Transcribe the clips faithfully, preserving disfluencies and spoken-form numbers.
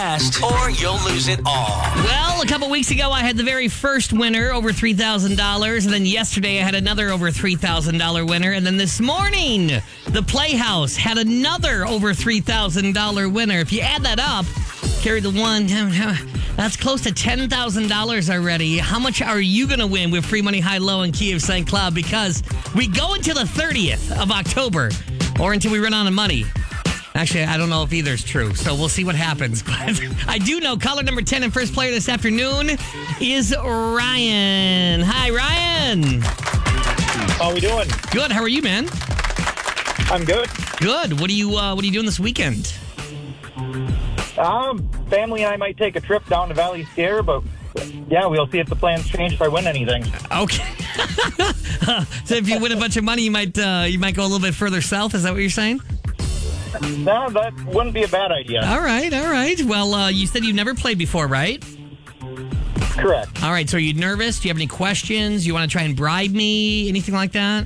best or you'll lose it all. Well, a couple weeks ago, I had the very first winner, over three thousand dollars. And then yesterday, I had another over three thousand dollars winner. And then this morning, the Playhouse had another over three thousand dollars winner. If you add that up, carry the one, that's close to ten thousand dollars already. How much are you going to win with Free Money High Low and Key of Saint Cloud? Because we go until the thirtieth of October, or until we run out of money. Actually, I don't know if either is true, so we'll see what happens. But I do know caller number ten and first player this afternoon is Ryan. Hi, Ryan. How are we doing? Good. How are you, man? I'm good. Good. What are you uh, What are you doing this weekend? Um, family and I might take a trip down to Valley Scare, but yeah, we'll see if the plans change if I win anything. Okay. So if you win a bunch of money, you might uh, you might go a little bit further south. Is that what you're saying? No, that wouldn't be a bad idea. All right, all right. Well, uh, you said you've never played before, right? Correct. All right, so are you nervous? Do you have any questions? You want to try and bribe me? Anything like that?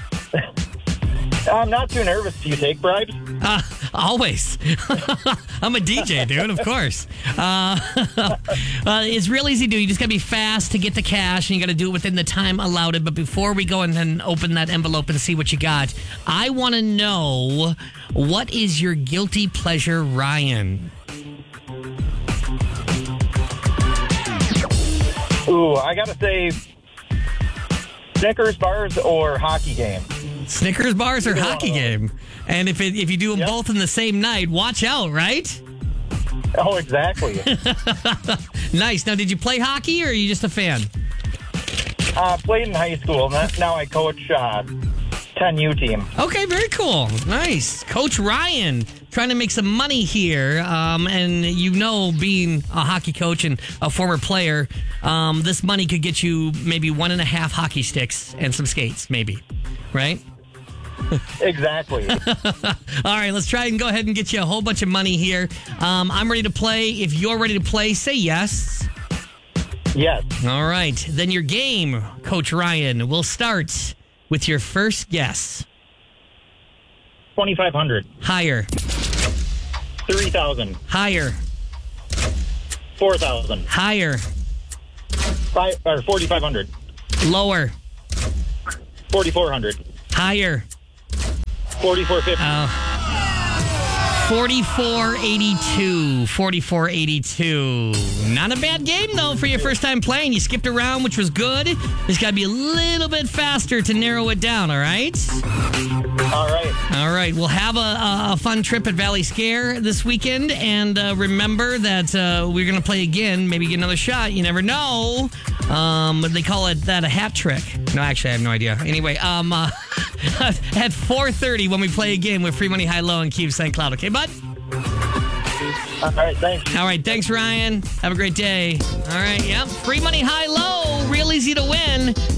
I'm not too nervous. Do you take bribes? Uh, always. I'm a D J, dude, of course. Uh, uh, it's real easy to do. You just got to be fast to get the cash, and you got to do it within the time allowed. But before we go and then open that envelope and see what you got, I want to know, what is your guilty pleasure, Ryan? Ooh, I gotta say, Snickers bars or hockey game. Snickers bars or hockey game? And if it, if you do them Yep. both in the same night, watch out, right? Oh, exactly. Nice. Now, did you play hockey, or are you just a fan? uh, played in high school. and Now I coach uh, ten U team. Okay, very cool. Nice. Coach Ryan, trying to make some money here. Um, and you know, being a hockey coach and a former player, um, this money could get you maybe one and a half hockey sticks and some skates, maybe. Right? Exactly. All right, let's try and go ahead and get you a whole bunch of money here. Um, I'm ready to play. If you're ready to play, say yes. Yes. All right. Then your game, Coach Ryan, will start with your first guess. twenty-five hundred. Higher. three thousand. Higher. four thousand. Higher. Five, or forty-five hundred. Lower. forty-four hundred. Higher. forty-four fifty. Uh, forty-four eighty-two. forty-four eighty-two. Not a bad game, though, for your first time playing. You skipped around, which was good. Just got to be a little bit faster to narrow it down, all right? All right. All right. We'll have a, a fun trip at Valley Scare this weekend. And uh, remember that uh, we're going to play again, maybe get another shot. You never know. Um, they call it that a hat trick. No, actually, I have no idea. Anyway, um, uh, at four thirty when we play again with Free Money High Low and Key of Saint Cloud. Okay, bud? All right, thanks. All right, thanks, Ryan. Have a great day. All right, yep. Free Money High Low. Real easy to win.